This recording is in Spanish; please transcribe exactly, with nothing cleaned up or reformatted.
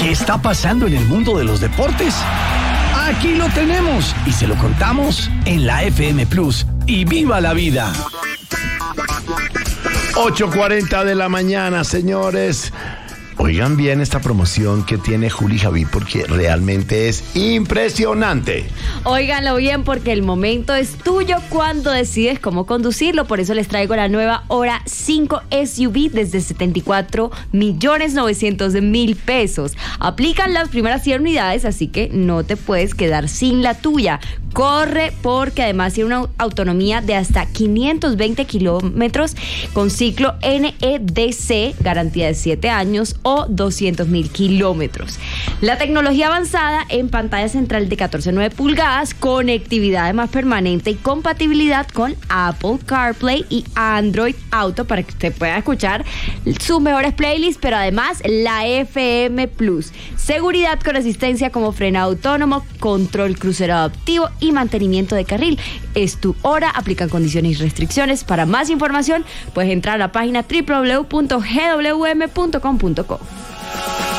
¿Qué está pasando en el mundo de los deportes? Aquí lo tenemos y se lo contamos en la F M Plus. Y ¡viva la vida! ocho cuarenta de la mañana, señores. Oigan bien esta promoción que tiene Juli Javi, porque realmente es impresionante. Óiganlo bien, porque el momento es tuyo cuando decides cómo conducirlo. Por eso les traigo la nueva Hora cinco S U V desde setenta y cuatro millones novecientos mil pesos. Aplican las primeras cien unidades, así que no te puedes quedar sin la tuya. Corre, porque además tiene una autonomía de hasta quinientos veinte kilómetros con ciclo N E D C, garantía de siete años o doscientos mil kilómetros. La tecnología avanzada en pantalla central de catorce punto nueve pulgadas, conectividad además permanente y compatibilidad con Apple CarPlay y Android Auto para que usted pueda escuchar sus mejores playlists, pero además la F M Plus. Seguridad con asistencia como frenado autónomo, control crucero adaptivo y mantenimiento de carril. Es tu hora, aplican condiciones y restricciones. Para más información puedes entrar a la página doble u doble u doble u punto g w m punto com punto co.